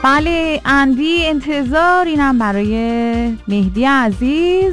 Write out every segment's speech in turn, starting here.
بله اندی انتظار، اینم برای مهدی عزیز.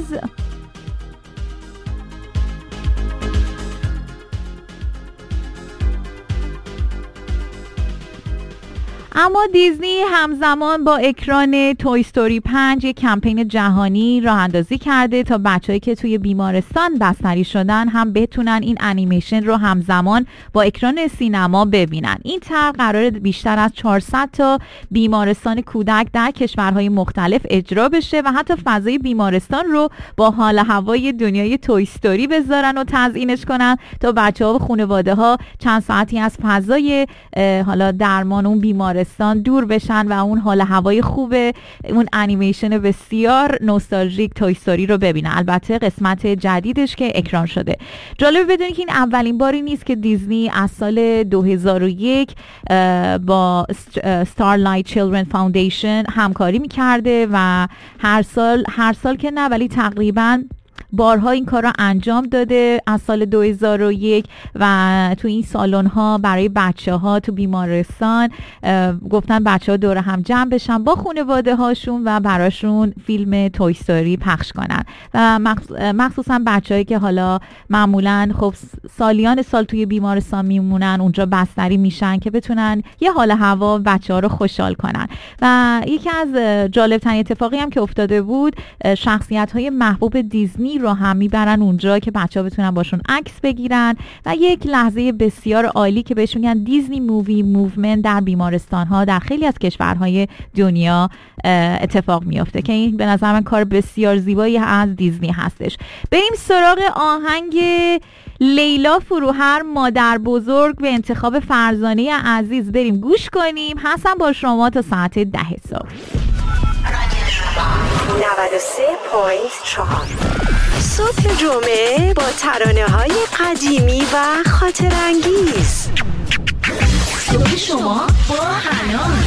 اما دیزنی همزمان با اکران توی استوری 5 یک کمپین جهانی راه اندازی کرده تا بچه‌ای که توی بیمارستان بستری شدن هم بتونن این انیمیشن رو همزمان با اکران سینما ببینن. این طرح قراره بیشتر از 400 تا بیمارستان کودک در کشورهای مختلف اجرا بشه و حتی فضای بیمارستان رو با حال هوای دنیای توی استوری بذارن و تزیینش کنن تا بچه‌ها و خانواده‌ها چند ساعتی از فضای حالا درمان اون بیمارستان دور بشن و اون حال هوای خوبه اون انیمیشن بسیار نوستالژیک توی استوری رو ببینن. البته قسمت جدیدش که اکران شده. جالب بدونید که این اولین باری نیست که دیزنی از سال 2001 با Starlight Children Foundation همکاری میکرده و هر سال که نه ولی تقریباً بارها این کار را انجام داده از سال 2001 و تو این سالن ها برای بچه ها تو بیمارستان گفتن بچه ها دور هم جمع بشن با خانواده هاشون و براشون فیلم توی استوری پخش کنن و مخصوصا بچه هایی که حالا معمولا خب سالیان سال توی بیمارستان میمونن اونجا بستری میشن که بتونن یه حال هوا بچه ها رو خوشحال کنن. و یکی از جالب ترین اتفاقی هم که افتاده بود شخصیت های محبوب دیزنی رو هم میبرن اونجا که بچه‌ها بتونن باشون عکس بگیرن و یک لحظه بسیار عالی که بهش میگن دیزنی مووی موومنت در بیمارستان‌ها در خیلی از کشورهای دنیا اتفاق میفته که این به نظر من کار بسیار زیبایی از دیزنی هستش. بریم سراغ آهنگ لیلا فروهر مادر بزرگ به انتخاب فرزانه عزیز، بریم گوش کنیم. حسن با شما تا ساعت 10 صبح. 93.4 صبح جمعه با ترانه‌های قدیمی و خاطرانگیز. صبح شما با حنان.